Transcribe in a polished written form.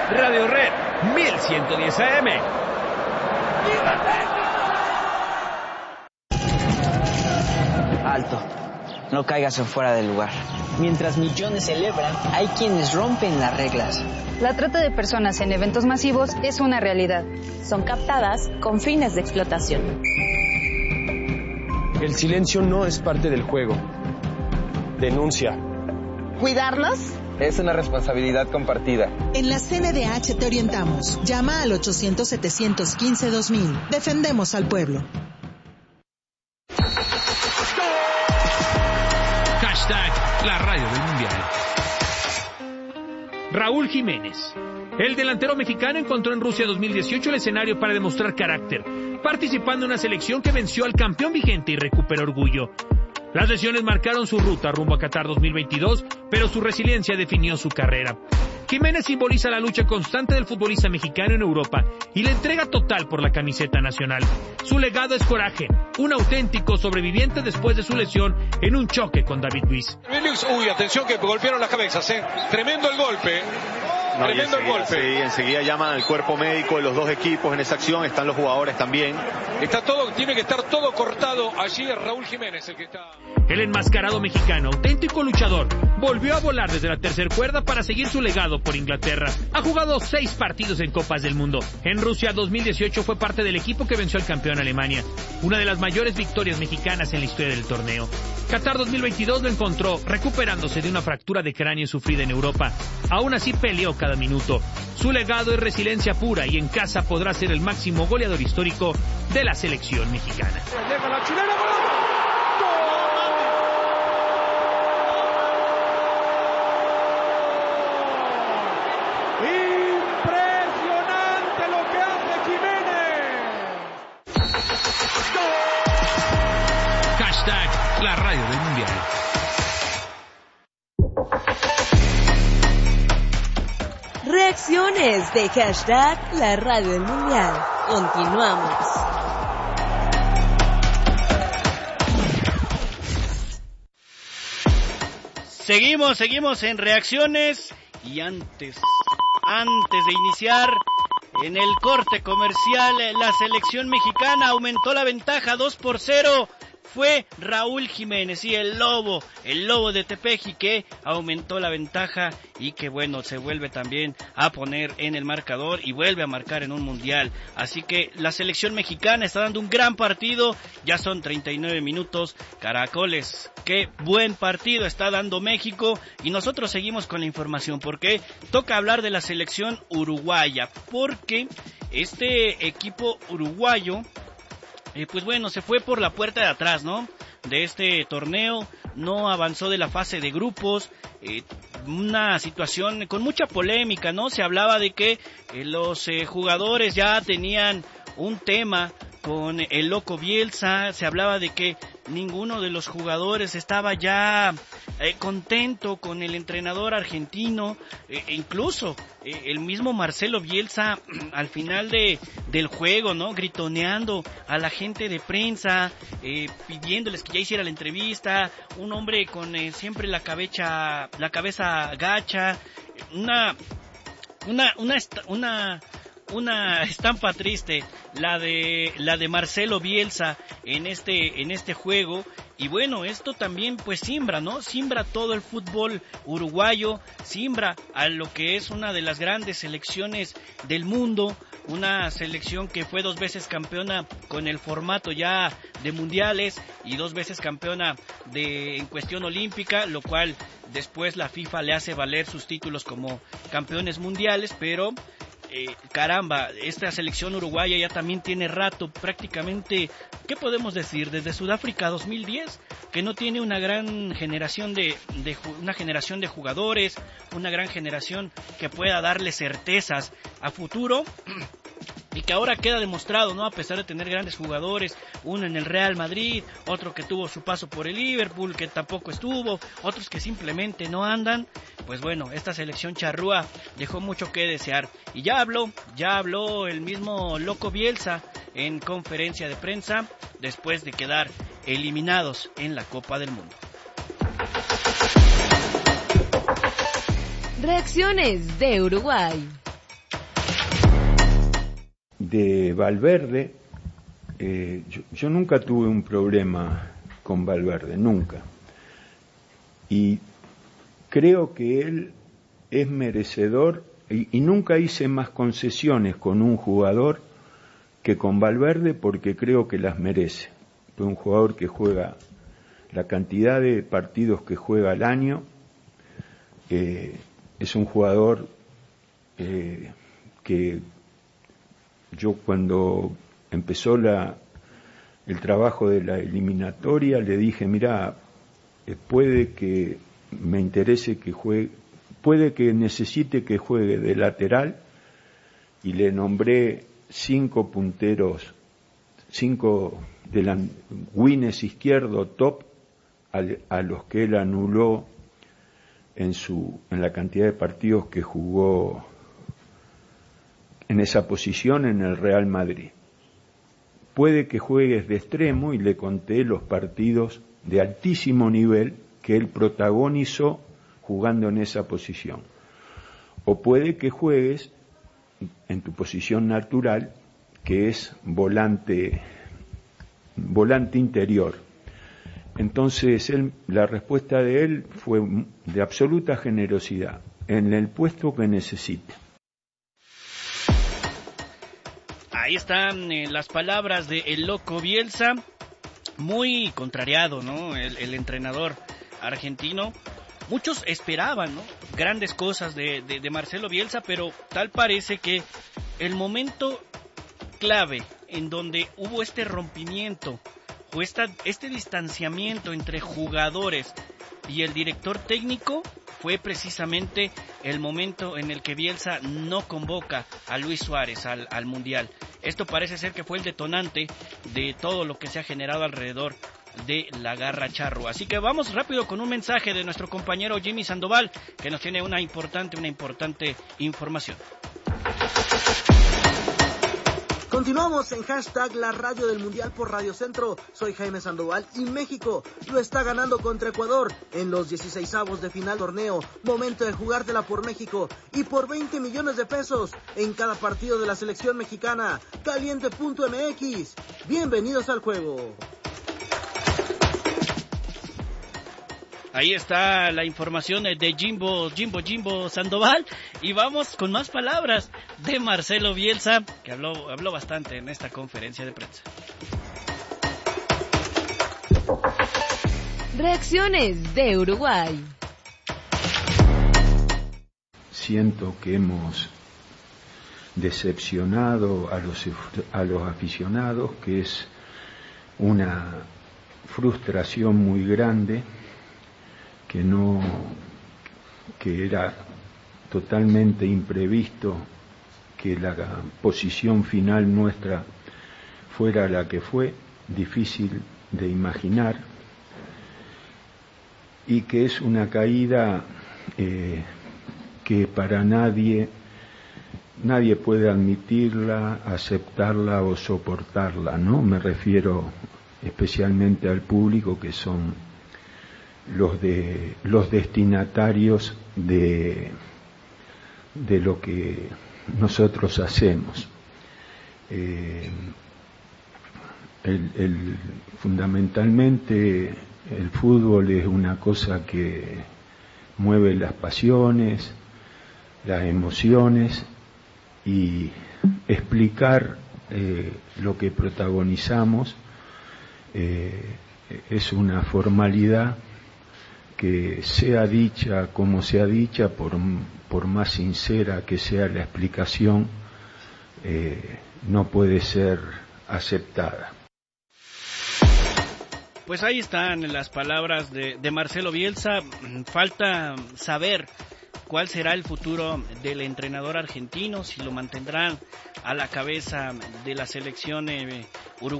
Radio Red 1110 AM. Alto, no caigas en fuera del lugar. Mientras millones celebran, hay quienes rompen las reglas. La trata de personas en eventos masivos es una realidad. Son captadas con fines de explotación. El silencio no es parte del juego. Denuncia. ¿Cuidarlos? Es una responsabilidad compartida. En la CNDH te orientamos. Llama al 800-715-2000. Defendemos al pueblo. La radio del Mundial. Raúl Jiménez. El delantero mexicano encontró en Rusia 2018 el escenario para demostrar carácter, participando en una selección que venció al campeón vigente y recuperó orgullo. Las lesiones marcaron su ruta rumbo a Qatar 2022, pero su resiliencia definió su carrera. Jiménez simboliza la lucha constante del futbolista mexicano en Europa y la entrega total por la camiseta nacional. Su legado es coraje, un auténtico sobreviviente después de su lesión en un choque con David Luiz. Uy, atención que golpearon las cabezas, tremendo el golpe. No, tremendo el golpe. Sí, enseguida llaman al cuerpo médico de los dos equipos en esa acción, están los jugadores también. Tiene que estar todo cortado. Allí es Raúl Jiménez el que está. El enmascarado mexicano, auténtico luchador, volvió a volar desde la tercera cuerda para seguir su legado por Inglaterra. Ha jugado 6 partidos en Copas del Mundo. En Rusia 2018 fue parte del equipo que venció al campeón Alemania, una de las mayores victorias mexicanas en la historia del torneo. Qatar 2022 lo encontró recuperándose de una fractura de cráneo sufrida en Europa. Aún así peleó cada minuto. Su legado es resiliencia pura y en casa podrá ser el máximo goleador histórico de la selección mexicana. Impresionante lo que hace Jiménez. Hashtag la radio del Mundial. Reacciones de hashtag la radio del Mundial. Continuamos. Seguimos en reacciones y antes de iniciar en el corte comercial, la selección mexicana aumentó la ventaja 2-0. Fue Raúl Jiménez y el lobo de Tepeji que aumentó la ventaja y que bueno, se vuelve también a poner en el marcador y vuelve a marcar en un mundial. Así que la selección mexicana está dando un gran partido, ya son 39 minutos, caracoles, qué buen partido está dando México y nosotros seguimos con la información porque toca hablar de la selección uruguaya, porque este equipo uruguayo pues bueno, se fue por la puerta de atrás, ¿no? De este torneo, no avanzó de la fase de grupos, una situación con mucha polémica, ¿no? Se hablaba de que los jugadores ya tenían un tema con el loco Bielsa, se hablaba de que ninguno de los jugadores estaba ya contento con el entrenador argentino, incluso el mismo Marcelo Bielsa al final del juego, ¿no? Gritoneando a la gente de prensa, pidiéndoles que ya hiciera la entrevista, un hombre con siempre la cabeza gacha, una estampa triste, la de Marcelo Bielsa en este juego. Y bueno, esto también pues simbra, ¿no? Simbra todo el fútbol uruguayo, simbra a lo que es una de las grandes selecciones del mundo, una selección que fue 2 veces campeona con el formato ya de mundiales y 2 veces campeona en cuestión olímpica, lo cual después la FIFA le hace valer sus títulos como campeones mundiales, pero caramba, esta selección uruguaya ya también tiene rato, prácticamente, ¿qué podemos decir? Desde Sudáfrica 2010, que no tiene una gran generación de jugadores, una gran generación que pueda darle certezas a futuro. Y que ahora queda demostrado, ¿no? A pesar de tener grandes jugadores, uno en el Real Madrid, otro que tuvo su paso por el Liverpool, que tampoco estuvo, otros que simplemente no andan. Pues bueno, esta selección charrúa dejó mucho que desear. Y ya habló el mismo loco Bielsa en conferencia de prensa después de quedar eliminados en la Copa del Mundo. Reacciones de Uruguay. de Valverde, yo nunca tuve un problema con Valverde, nunca. Y creo que él es merecedor, y nunca hice más concesiones con un jugador que con Valverde, porque creo que las merece. Es un jugador que juega la cantidad de partidos que juega al año, es un jugador que yo cuando empezó el trabajo de la eliminatoria le dije, mira, puede que me interese que juegue, puede que necesite que juegue de lateral, y le nombré 5 punteros, 5 wines izquierdo top a los que él anuló en la cantidad de partidos que jugó en esa posición en el Real Madrid. Puede que juegues de extremo, y le conté los partidos de altísimo nivel que él protagonizó jugando en esa posición. O puede que juegues en tu posición natural, que es volante interior. Entonces la respuesta de él fue de absoluta generosidad, en el puesto que necesite. Ahí están las palabras de el Loco Bielsa, muy contrariado, ¿no? El entrenador argentino. Muchos esperaban, ¿no?, grandes cosas de Marcelo Bielsa, pero tal parece que el momento clave en donde hubo este rompimiento o este distanciamiento entre jugadores y el director técnico fue precisamente el momento en el que Bielsa no convoca a Luis Suárez al Mundial. Esto parece ser que fue el detonante de todo lo que se ha generado alrededor de la Garra Charrúa. Así que vamos rápido con un mensaje de nuestro compañero Jimmy Sandoval, que nos tiene una importante información. Continuamos en hashtag la radio del Mundial por Radio Centro. Soy Jaime Sandoval y México lo está ganando contra Ecuador en los 16avos de final torneo. Momento de jugártela por México y por 20 millones de pesos en cada partido de la selección mexicana. Caliente.mx. Bienvenidos al juego. Ahí está la información de Jimbo Sandoval, y vamos con más palabras de Marcelo Bielsa, que habló bastante en esta conferencia de prensa. Reacciones de Uruguay. Siento que hemos decepcionado a los aficionados, que es una frustración muy grande, que era totalmente imprevisto que la posición final nuestra fuera la que fue, difícil de imaginar, y que es una caída que para nadie puede admitirla, aceptarla o soportarla, ¿no? Me refiero especialmente al público, que son los destinatarios de lo que nosotros hacemos. Fundamentalmente el fútbol es una cosa que mueve las pasiones, las emociones, y explicar lo que protagonizamos es una formalidad que, sea dicha como sea dicha, por más sincera que sea la explicación, no puede ser aceptada. Pues ahí están las palabras de Marcelo Bielsa. Falta saber cuál será el futuro del entrenador argentino, si lo mantendrán a la cabeza de la selección uruguaya.